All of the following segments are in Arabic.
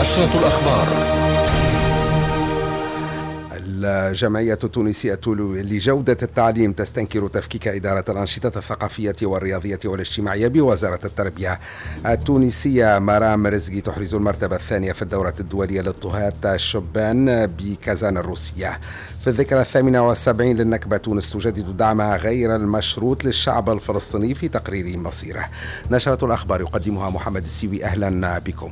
نشرة الأخبار. الجمعية التونسية لجودة التعليم تستنكر تفكيك إدارة الأنشطة الثقافية والرياضية والاجتماعية بوزارة التربية التونسية. مرام رزقي تحرز المرتبة الثانية في الدورة الدولية للطهاة الشبان بكازان الروسية. في الذكرى 78 للنكبة، تونس تجدد دعمها غير المشروط للشعب الفلسطيني في تقرير مصيره. نشرة الأخبار يقدمها محمد السيوي. أهلا بكم.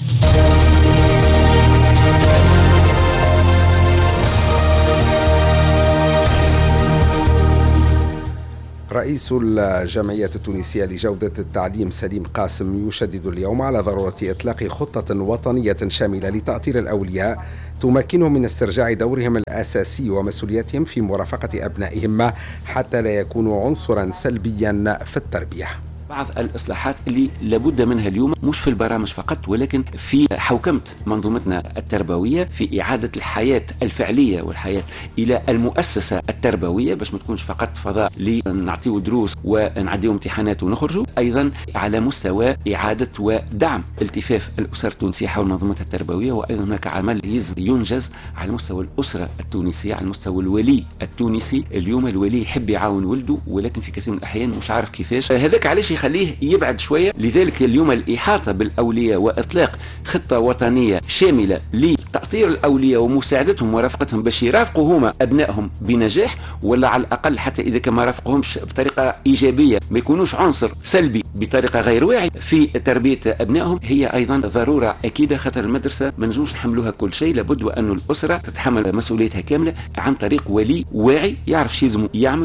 رئيس الجمعية التونسية لجودة التعليم سليم قاسم يشدد اليوم على ضرورة إطلاق خطة وطنية شاملة لتأطير الأولياء تمكنهم من استرجاع دورهم الأساسي ومسؤولياتهم في مرافقة أبنائهم حتى لا يكونوا عنصرا سلبيا في التربية. بعض الإصلاحات اللي لابد منها اليوم مش في البرامج فقط، ولكن في حوكمة منظومتنا التربوية، في إعادة الحياة الفعلية والحياة إلى المؤسسة التربوية، باش ما تكونش فقط فضاء لنعطيه دروس ونعديه امتحانات ونخرجوا. أيضا على مستوى إعادة ودعم التفاف الأسر التونسية حول منظومتها التربوية. وأيضا هناك عمل ينجز على مستوى الأسرة التونسية، على مستوى الولي التونسي. اليوم الولي يحب يعاون ولده، ولكن في كثير من الأحيان مش عارف كيفاش. هذاك علاش يخليه يبعد شوية. لذلك اليوم الإحاطة بالأولياء وإطلاق خطة وطنية شاملة لتأطير الأولياء ومساعدتهم ورفقتهم باش يرافقوا هما أبنائهم بنجاح، ولا على الأقل حتى إذا كان ما رافقهمش بطريقة إيجابية ما يكونوش عنصر سلبي بطريقة غير واعي في تربية أبنائهم. هي أيضا ضرورة أكيدة، خاطر المدرسة ما نجموش نحملوها كل شيء. لابد وأن الأسرة تتحمل مسؤوليتها كاملة عن طريق ولي واعي يعرف شو يلزم يعمل.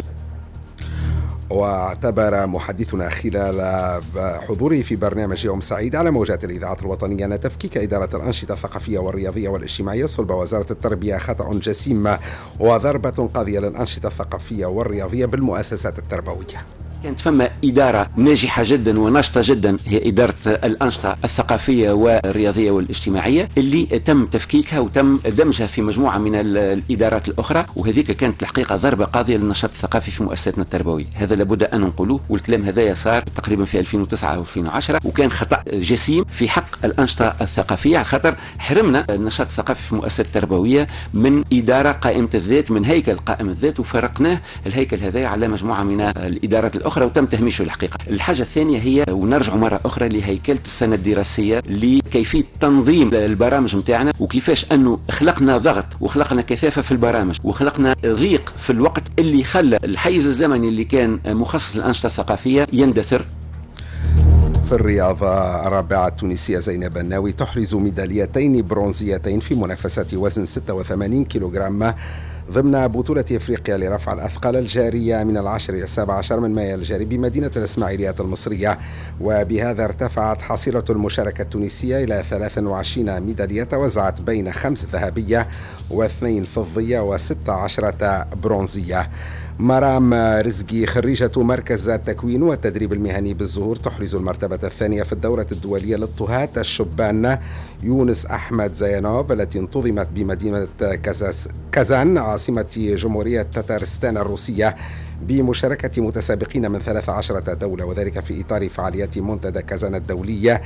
واعتبر محدثنا خلال حضوره في برنامج يوم سعيد على موجات الإذاعة الوطنية أن تفكيك إدارة الأنشطة الثقافية والرياضية والاجتماعية صلب وزارة التربية خطأ جسيم وضربة قاضية للأنشطة الثقافية والرياضية بالمؤسسات التربوية. كانت فما إدارة ناجحة جدا وناشطة جدا، هي إدارة الأنشطة الثقافية والرياضية والاجتماعية، اللي تم تفكيكها وتم دمجها في مجموعة من الإدارات الأخرى، وهذيك كانت الحقيقة ضربة قاضية للنشاط الثقافي في مؤسساتنا التربوية. هذا لابد أن نقوله، والكلام هذا صار تقريبا في 2009 أو 2010، وكان خطأ جسيم في حق الأنشطة الثقافية، على خاطر حرمنا النشاط الثقافي في المؤسسات التربوية من إدارة قائمة الذات، من هيكل قائمة الذات، وفرقناه الهيكل هذا على مجموعة من الإدارات الأخرى وتم تهميشه الحقيقة. الحاجة الثانية هي، ونرجع مرة أخرى لهيكلة السنة الدراسية، لكيفية تنظيم البرامج متاعنا، وكيفاش أنه خلقنا ضغط وخلقنا كثافة في البرامج وخلقنا ضيق في الوقت اللي خلى الحيز الزمني اللي كان مخصص للأنشطة الثقافية يندثر. في الرياضة، الرابعة التونسية زينب الناوي تحرز ميداليتين برونزيتين في منافسات وزن 86 كيلوغرام ضمن بطولة إفريقيا لرفع الأثقال الجارية من 10 إلى 17 من مايو الجاري بمدينة الإسماعيليات المصرية، وبهذا ارتفعت حصيلة المشاركة التونسية إلى 23 ميدالية توزعت بين 5 ذهبية و2 فضية و16 برونزية. مرام رزقي خريجة مركز التكوين والتدريب المهني بالزهور تحرز المرتبة الثانية في الدورة الدولية للطهاة الشبان. يونس أحمد زينوب التي انتظمت بمدينة كازان عاصمة جمهورية تتارستان الروسية بمشاركة متسابقين من 13 دولة، وذلك في إطار فعاليات منتدى كازان الدولية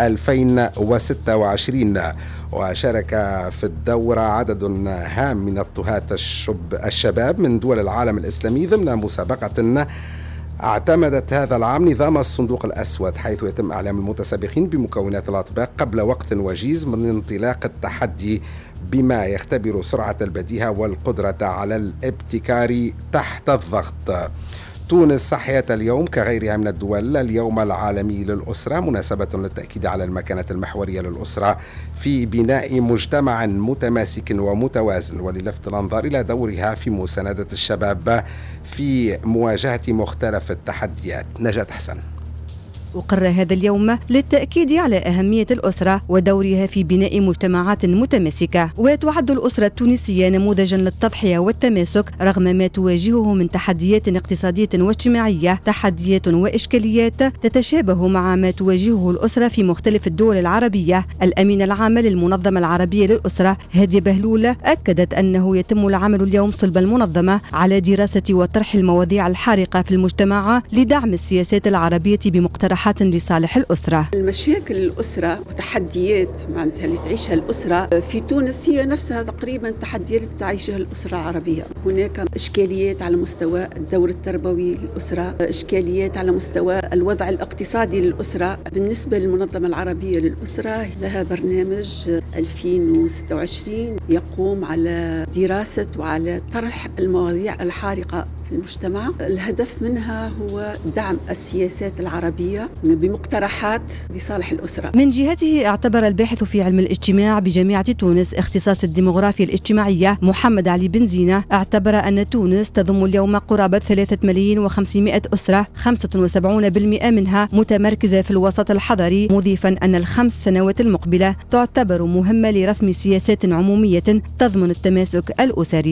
2026. وشارك في الدورة عدد هام من الطهاة الشباب من دول العالم الإسلامي ضمن مسابقة اعتمدت هذا العام نظام الصندوق الأسود، حيث يتم إعلام المتسابقين بمكونات الأطباق قبل وقت وجيز من انطلاق التحدي، بما يختبر سرعة البديهة والقدرة على الابتكار تحت الضغط. تونس صحيت اليوم كغيرها من الدول اليوم العالمي للأسرة، مناسبة للتأكيد على المكانة المحورية للأسرة في بناء مجتمع متماسك ومتوازن، وللفت الأنظار إلى دورها في مساندة الشباب في مواجهة مختلف التحديات. نجاة حسن. وقر هذا اليوم للتأكيد على أهمية الأسرة ودورها في بناء مجتمعات متماسكة، وتعد الأسرة التونسية نموذجا للتضحية والتماسك رغم ما تواجهه من تحديات اقتصادية واجتماعية، تحديات وإشكاليات تتشابه مع ما تواجهه الأسرة في مختلف الدول العربية. الأمينة العامة للمنظمة العربية للأسرة هادية بهلول أكدت أنه يتم العمل اليوم صلب المنظمة على دراسة وطرح المواضيع الحارقة في المجتمع لدعم السياسات العربية بمقترح إصلاحات لصالح الأسرة. المشاكل الأسرة وتحديات معناتها اللي تعيشها الأسرة في تونس هي نفسها تقريبا تحديات تعيشها الأسرة العربية. هناك إشكاليات على مستوى الدور التربوي للأسرة، إشكاليات على مستوى الوضع الاقتصادي للأسرة. بالنسبة للمنظمة العربية للأسرة لها برنامج 2026 يقوم على دراسة وعلى طرح المواضيع الحارقة في المجتمع. الهدف منها هو دعم السياسات العربية بمقترحات لصالح الأسرة. من جهته اعتبر الباحث في علم الاجتماع بجامعة تونس اختصاص الديموغرافيا الاجتماعية محمد علي بن زينة اعتبر أن تونس تضم اليوم قرابة 3,500,000 أسرة، 75% منها متمركزة في الوسط الحضري، مضيفا أن ال5 سنوات المقبلة تعتبر مهمة لرسم سياسات عمومية تضمن التماسك الأسري.